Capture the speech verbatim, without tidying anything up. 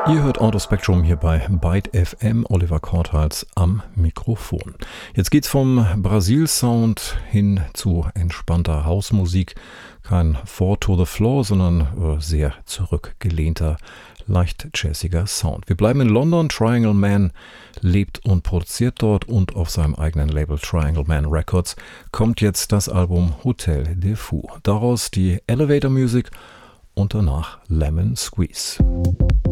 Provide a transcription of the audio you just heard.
Ihr hört Autospectrum hier bei Byte F M, Oliver Korthals am Mikrofon. Jetzt geht's vom Brasil-Sound hin zu entspannter Hausmusik. Kein Four to the Floor, sondern äh, sehr zurückgelehnter, leicht jazziger Sound. Wir bleiben in London. Triangle Man lebt und produziert dort und auf seinem eigenen Label Triangle Man Records kommt jetzt das Album Hotel de Fou. Daraus die Elevator Music und danach Lemon Squeeze.